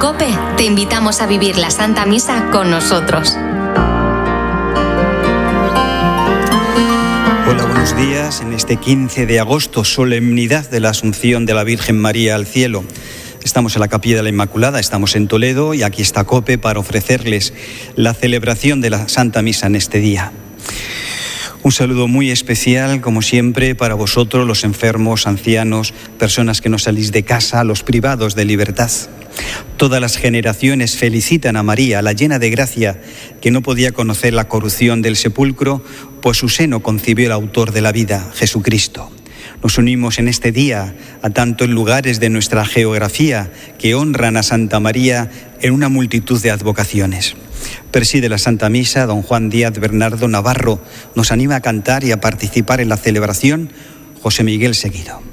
COPE te invitamos a vivir la Santa Misa con nosotros. Hola, buenos días. En este 15 de agosto, solemnidad de la Asunción de la Virgen María al cielo. Estamos en la Capilla de la Inmaculada, estamos en Toledo y aquí está COPE para ofrecerles la celebración de la Santa Misa en este día. Un saludo muy especial, como siempre, para vosotros, los enfermos, ancianos, personas que no salís de casa, los privados de libertad. Todas las generaciones felicitan a María, la llena de gracia, que no podía conocer la corrupción del sepulcro, pues su seno concibió el autor de la vida, Jesucristo. Nos unimos en este día a tantos lugares de nuestra geografía que honran a Santa María en una multitud de advocaciones. Preside la Santa Misa don Juan Díaz Bernardo Navarro. Nos anima a cantar y a participar en la celebración José Miguel Seguido.